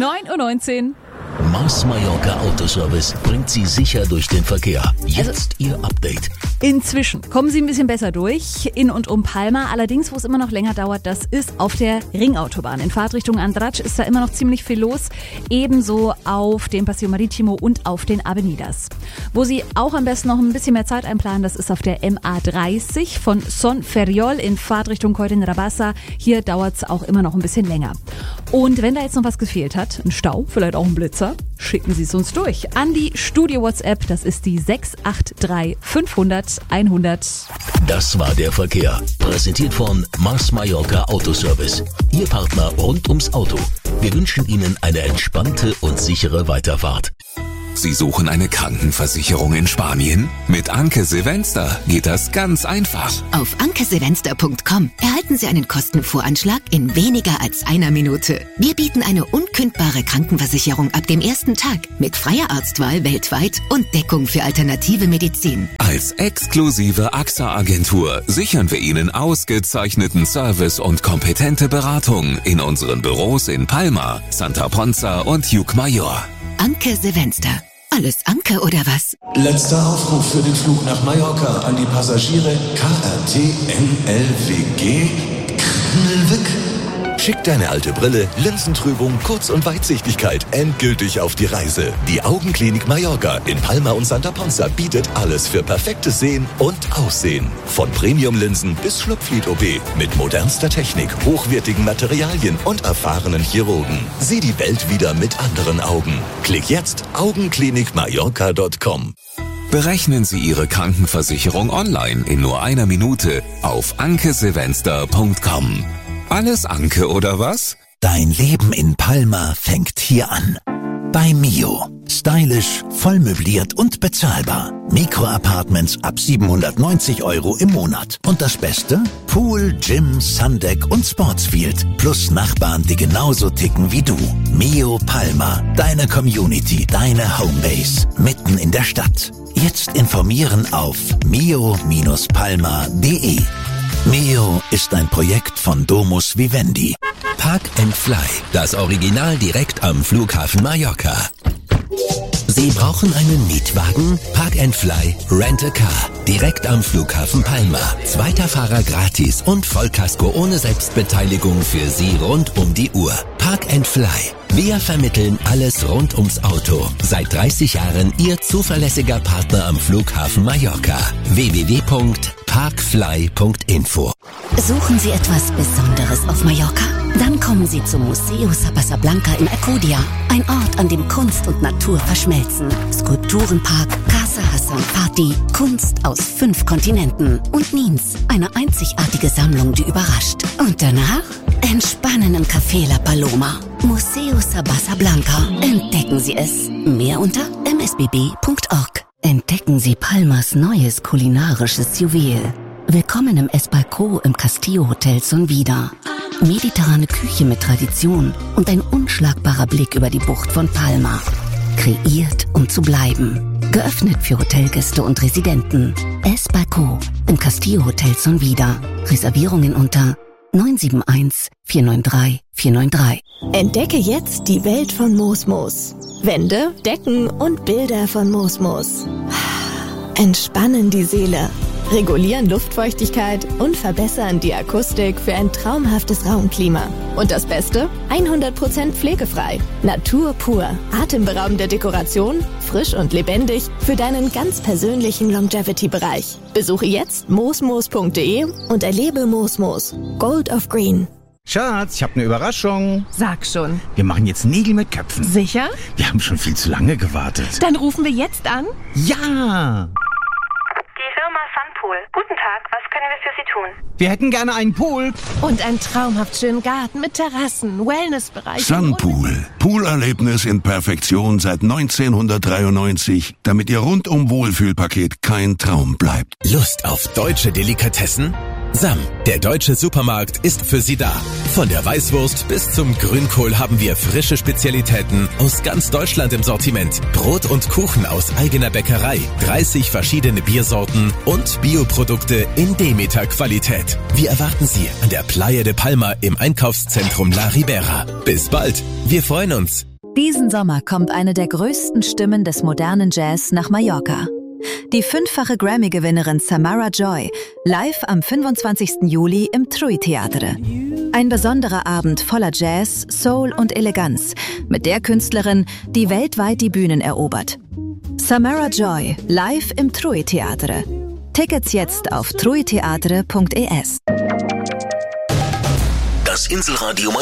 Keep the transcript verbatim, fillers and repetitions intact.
neun Uhr neunzehn. Mars Mallorca Autoservice bringt Sie sicher durch den Verkehr. Jetzt also, Ihr Update. Inzwischen kommen Sie ein bisschen besser durch in und um Palma. Allerdings, wo es immer noch länger dauert, das ist auf der Ringautobahn. In Fahrtrichtung Andratx ist da immer noch ziemlich viel los. Ebenso auf dem Paseo Marítimo und auf den Avenidas. Wo Sie auch am besten noch ein bisschen mehr Zeit einplanen, das ist auf der M A dreißig von Son Ferriol in Fahrtrichtung Coll Rabassa. Hier dauert es auch immer noch ein bisschen länger. Und wenn da jetzt noch was gefehlt hat, ein Stau, vielleicht auch ein Blitzer, schicken Sie es uns durch an die Studio-WhatsApp. Das ist die sechs acht drei fünfhundert hundert. Das war der Verkehr. Präsentiert von Mars Mallorca Autoservice. Ihr Partner rund ums Auto. Wir wünschen Ihnen eine entspannte und sichere Weiterfahrt. Sie suchen eine Krankenversicherung in Spanien? Mit Anke Silvester geht das ganz einfach. Auf anke silvester punkt com erhalten Sie einen Kostenvoranschlag in weniger als einer Minute. Wir bieten eine unkündbare Krankenversicherung ab dem ersten Tag mit freier Arztwahl weltweit und Deckung für alternative Medizin. Als exklusive A X A-Agentur sichern wir Ihnen ausgezeichneten Service und kompetente Beratung in unseren Büros in Palma, Santa Ponza und Llucmajor. Anke Silvester. Alles Anke oder was? Letzter Aufruf für den Flug nach Mallorca an die Passagiere K R T N L W G Knelwig. Schick deine alte Brille, Linsentrübung, Kurz- und Weitsichtigkeit endgültig auf die Reise. Die Augenklinik Mallorca in Palma und Santa Ponza bietet alles für perfektes Sehen und Aussehen. Von Premium-Linsen bis Schlupflid-O P mit modernster Technik, hochwertigen Materialien und erfahrenen Chirurgen. Sieh die Welt wieder mit anderen Augen. Klick jetzt augenklinik mallorca punkt com. Berechnen Sie Ihre Krankenversicherung online in nur einer Minute auf anke silvester punkt com. Alles Anke oder was? Dein Leben in Palma fängt hier an. Bei Mio. Stylisch, voll möbliert und bezahlbar. Mikroapartments ab siebenhundertneunzig Euro im Monat. Und das Beste? Pool, Gym, Sundeck und Sportsfield. Plus Nachbarn, die genauso ticken wie du. Mio Palma. Deine Community, deine Homebase. Mitten in der Stadt. Jetzt informieren auf mio Bindestrich palma punkt de. Mio ist ein Projekt von Domus Vivendi. Park and Fly, das Original direkt am Flughafen Mallorca. Sie brauchen einen Mietwagen? Park and Fly Rent a Car. Direkt am Flughafen Palma. Zweiter Fahrer gratis und Vollkasko ohne Selbstbeteiligung für Sie rund um die Uhr. Park and Fly. Wir vermitteln alles rund ums Auto. Seit dreißig Jahren Ihr zuverlässiger Partner am Flughafen Mallorca. w w w punkt parkfly punkt info. Suchen Sie etwas Besonderes auf Mallorca? Dann kommen Sie zum Museo Sabasa Blanca in Alcudia. Ein Ort, an dem Kunst und Natur verschmelzen. Skulpturenpark, Casa Hassan Party, Kunst aus fünf Kontinenten und Nins. Eine einzigartige Sammlung, die überrascht. Und danach? Entspannen im Café La Paloma. Museo Sabasa Blanca. Entdecken Sie es. Mehr unter m s b b punkt org. Entdecken Sie Palmas neues kulinarisches Juwel. Willkommen im Esbalco im Castillo Hotel Son Vida. Mediterrane Küche mit Tradition und ein unschlagbarer Blick über die Bucht von Palma. Kreiert, um zu bleiben. Geöffnet für Hotelgäste und Residenten. Esbalco im Castillo Hotel Son Vida. Reservierungen unter neun sieben eins vier neun drei vier neun drei. Entdecke jetzt die Welt von Mosmos. Wände, Decken und Bilder von Mosmos. Entspannen die Seele, regulieren Luftfeuchtigkeit und verbessern die Akustik für ein traumhaftes Raumklima. Und das Beste? hundert Prozent pflegefrei. Natur pur. Atemberaubende Dekoration, frisch und lebendig für deinen ganz persönlichen Longevity-Bereich. Besuche jetzt mosmos punkt de und erlebe Mosmos. Gold of Green. Schatz, ich habe eine Überraschung. Sag schon. Wir machen jetzt Nägel mit Köpfen. Sicher? Wir haben schon viel zu lange gewartet. Dann rufen wir jetzt an. Ja! Die Firma Sunpool. Guten Tag, was können wir für Sie tun? Wir hätten gerne einen Pool. Und einen traumhaft schönen Garten mit Terrassen, Wellnessbereich. Sunpool. Poolerlebnis in Perfektion seit neunzehnhundertdreiundneunzig, damit Ihr rundum Wohlfühlpaket kein Traum bleibt. Lust auf deutsche Delikatessen? Sam, der deutsche Supermarkt, ist für Sie da. Von der Weißwurst bis zum Grünkohl haben wir frische Spezialitäten aus ganz Deutschland im Sortiment. Brot und Kuchen aus eigener Bäckerei, dreißig verschiedene Biersorten und Bioprodukte in Demeter-Qualität. Wir erwarten Sie an der Playa de Palma im Einkaufszentrum La Ribera. Bis bald, wir freuen uns. Diesen Sommer kommt eine der größten Stimmen des modernen Jazz nach Mallorca. Die fünffache Grammy-Gewinnerin Samara Joy, live am fünfundzwanzigsten Juli im TRUI Theatre. Ein besonderer Abend voller Jazz, Soul und Eleganz mit der Künstlerin, die weltweit die Bühnen erobert. Samara Joy, live im TRUI Theatre. Tickets jetzt auf truiteatre punkt es. Das Inselradio